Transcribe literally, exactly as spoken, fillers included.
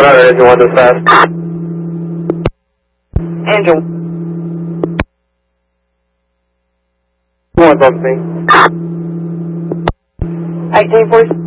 hundred if you want this fast. Angel. Who wants to talk to me? eighteen forty.